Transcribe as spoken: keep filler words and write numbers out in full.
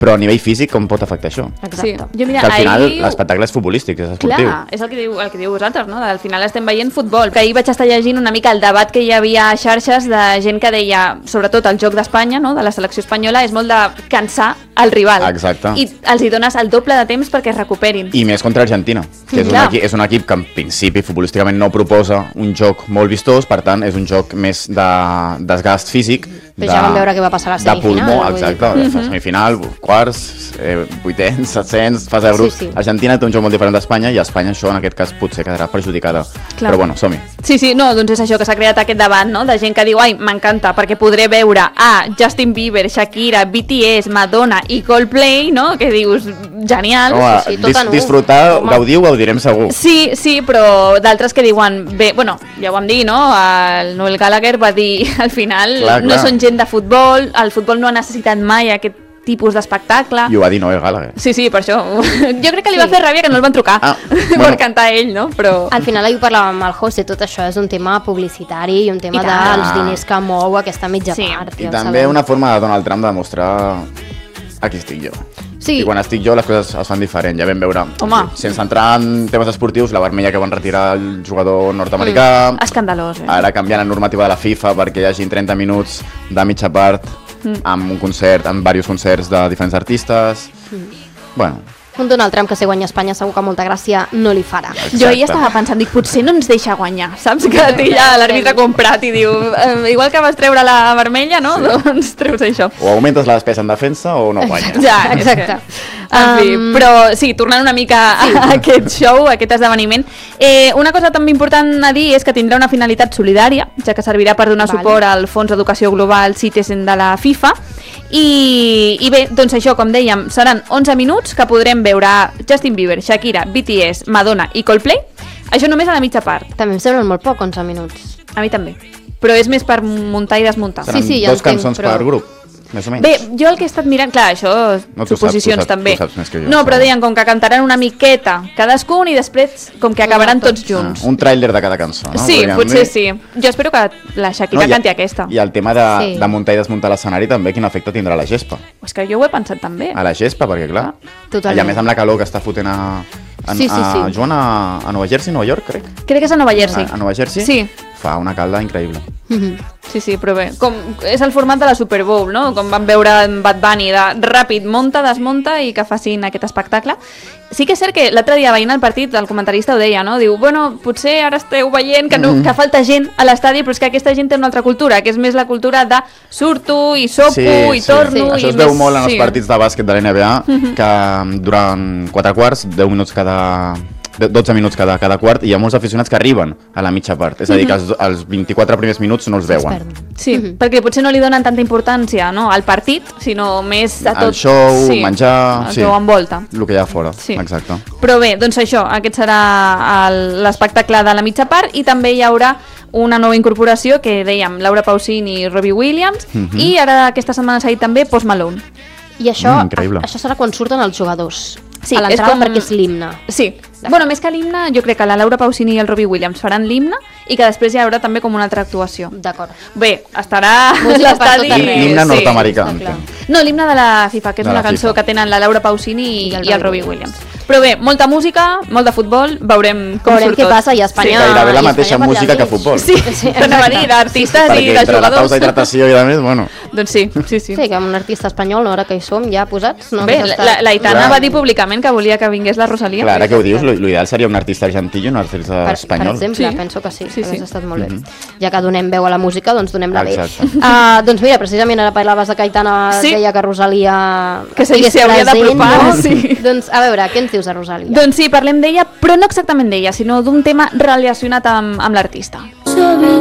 Però a nivell físic com pot afectar això? Exacte. Sí. Jo, mira, Que al final ahir... l'espectacle és futbolístic, és esportiu. Clar, és el que diu, el que diu vosaltres, no? Al final estem veient futbol. Que ahir vaig estar llegint una mica el debat que hi havia a xarxes de gent que deia, sobretot el joc d'Espanya, no? De la selecció espanyola, és molt de cansar el rival. Exacte. I els hi dones el doble de temps perquè es recuperin. I més contra Argentina, que és un, Clar. equip, és un equip que en principi futbolísticament no proposa un joc molt vistós, per tant és un joc més de desgast físic, Però de, ja vam veure què va passar a la de semifinal, pulmó, vull dir. exacte, mm -hmm. semifinal, quarts, eh, vuitens, setzents, fase de grups. Sí, sí. Argentina té un joc molt diferent d'Espanya i Espanya això en aquest cas potser quedarà perjudicada. Clar. Però bueno, som-hi. Sí, sí, no, doncs és això, que s'ha creat aquest debat, no?, de gent que diu, ai, m'encanta, perquè podré veure a Justin Bieber, Shakira, B T S, Madonna i Coldplay, no?, que dius, genial. Home, sí, tot dis en un. disfrutar, Home. gaudiu, gaudirem segur. Sí, sí, però d'altres que diuen, bé, bueno, ja ho vam dir, no?, el Noel Gallagher va dir, al final, Clar, no clar. són gent de futbol, el futbol no ha necessitat mai aquest tipus d'espectacle. I ho va dir Noel Gallagher. Sí, sí, per això. Jo crec que li va Sí. fer ràbia que no el van trucar Ah, per bueno. cantar ell, no? Però... Al final ahir ho parlàvem amb el José, tot això és un tema publicitari i un tema I tant. dels diners que mou aquesta mitja Sí. part. I ja ho també sabem. una forma de Donald Trump de demostrar aquí estic jo. Sí. I quan estic jo les coses es fan diferent, ja vam veure. Home. Sense entrar en temes esportius, la vermella que van retirar el jugador nord-americà, Escandalós, eh? ara canviant la normativa de la FIFA perquè hi hagi trenta minuts de mitja part amb un concert, amb diversos concerts de diferents artistes. Bueno, Un Donald Trump que si guanya Espanya segur que molta gràcia no li farà. Jo ahir estava pensant, dic, potser no ens deixa guanyar, saps? Que té ja l'àrbitre comprat i diu, eh, igual que vas treure la vermella, no? Sí. Doncs treus això. o augmentes la despesa en defensa o no guanyes. Ja, Exacte. En fi, Um, però sí, tornant una mica a aquest show, a aquest esdeveniment, eh, una cosa també important a dir és que tindrà una finalitat solidària, ja que servirà per donar Vale. suport al Fons d'Educació Global Citizen de la FIFA, i, i bé, doncs això, com dèiem, seran onze minuts que podrem veure Justin Bieber, Shakira, B T S, Madonna i Coldplay, això només a la mitja part, També em semblen molt poc, onze minuts. a mi també, però és més per muntar i desmuntar. Sí, Seran sí, ja dos entenc, cançons però- per grup, més o menys. Bé, jo el que he estat mirant, clar, això, No, tu suposicions saps, tu saps, també. tu saps més que jo, no, però segur. deien com que cantaran una miqueta cadascun i després com que acabaran No, tots junts. Ah, un tràiler de cada cançó, no? Sí, Podríem potser dir. sí. Jo espero que la Shakira i- canti aquesta. I el tema de, Sí. de muntar i desmuntar l'escenari també, quin efecte tindrà a la gespa. És que jo ho he pensat també. A la gespa, perquè clar, Totalment. i a més amb la calor que està fotent a, a, Sí, sí, a sí. Joan a, a Nova Jersey, Nova York, crec. Crec que és a Nova Jersey. A, a Nova Jersey Sí. fa una calda increïble. Mhm. Sí, sí, però bé, com, és el format de la Super Bowl, no? Com vam veure en Bad Bunny, de ràpid, munta, desmunta i que facin aquest espectacle. Sí que és cert que l'altre dia veient el partit el comentarista ho deia, no? Diu, bueno, potser ara esteu veient que, no, que falta gent a l'estadi, però és que aquesta gent té una altra cultura, que és més la cultura de surto i sopo i torno. Sí. I Això es veu més... molt en els sí. partits de bàsquet de la N B A, que durant quatre quarts, deu minuts cada... dotze minuts cada, cada quart, i hi ha molts aficionats que arriben a la mitja part, és a dir, que els, els vint-i-quatre primers minuts no els Es veuen. perden. Sí, perquè potser no li donen tanta importància, no?, al partit, sinó més a tot... El show, menjar... el sí, que ho envolta. el que hi ha fora, Sí. exacte. Però bé, doncs això, aquest serà el- l'espectacle de la mitja part, i també hi haurà una nova incorporació que dèiem, Laura Pausini i Robbie Williams, Mhm. i ara aquesta setmana s'ha dit també Post Malone. I això, Mm, increïble. això serà quan surten els jugadors. Sí, a l'entrada és com- perquè és l'himne. Sí, bueno, més que l'himne, jo crec que la Laura Pausini i el Robbie Williams faran l'himne i que després hi haurà també com una altra actuació. D'acord. Bé, estarà Música per l'estadi... tot arreu. L'himne sí. nord-americà, està clar. entenc. No, l'himne de la FIFA, que és De la una cançó FIFA. que tenen la Laura Pausini i, I el i el Robbie Robbie Williams. Però bé, molta música, molt de futbol, veurem com Veurem surt què tot. passa, i a Espanya... Sí, gairebé la i mateixa Espanya per música que allà futbol. Sí, Sí, sí t'anava a dir, d'artistes i Perquè de entre la jugadors. pausa hidratació i a més, bueno... Doncs sí, sí, sí. Sí, que un artista espanyol, ara que hi som, ja posats... No? Bé, Que la, està- la, la Aitana Clar. va dir públicament que volia que vingués la Rosalia. Clar, ara que ho dius, lo- l'ideal seria un artista argentí i un artista Per, espanyol. per exemple, Sí. penso que sí, Sí, sí, sí. sí. estat molt bé. Ja que donem veu a la música, doncs donem-la bé. Exacte. Uh, doncs mira, precisament ara parlaves de Caetana, Sí. deia que Rosalia Que se- estigués s'hi hauria present, d'apropar, no? sí. Doncs a veure, què ens dius de Rosalia? Doncs sí, parlem d'ella, però no exactament d'ella, sinó d'un tema relacionat amb, amb l'artista.